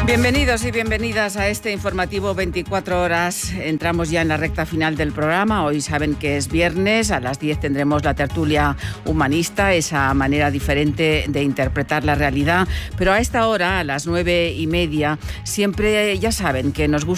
Bienvenidos y bienvenidas a este informativo 24 horas. Entramos ya en la recta final del programa. Hoy saben que es viernes, a las 10 tendremos la tertulia humanista, esa manera diferente de interpretar la realidad. Pero a esta hora, a las 9:30, siempre ya saben que nos gusta